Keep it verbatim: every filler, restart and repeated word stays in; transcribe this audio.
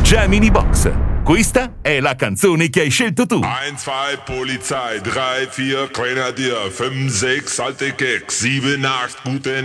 Gemini Box. Questa è la canzone che hai scelto tu. eins, zwei, Polizei, drei, vier, Grenadier, fünf, sechs, alte Keks, sieben, acht, gute